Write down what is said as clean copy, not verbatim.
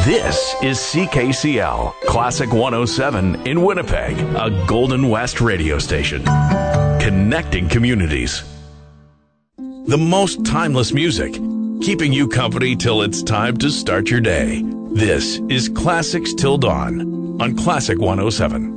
This is CKCL, Classic 107 in Winnipeg, a Golden West radio station. Connecting communities. The most timeless music, keeping you company till it's time to start your day. This is Classics Till Dawn on Classic 107.